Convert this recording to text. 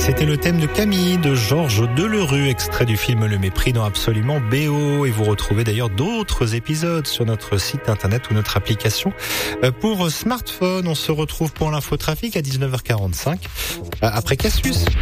C'était le thème de Camille de Georges Delerue, extrait du film Le Mépris dans Absolument BO. Et vous retrouvez d'ailleurs d'autres épisodes sur notre site internet ou notre application pour smartphone. On se retrouve pour l'infotrafic à 19h45 après Cassius.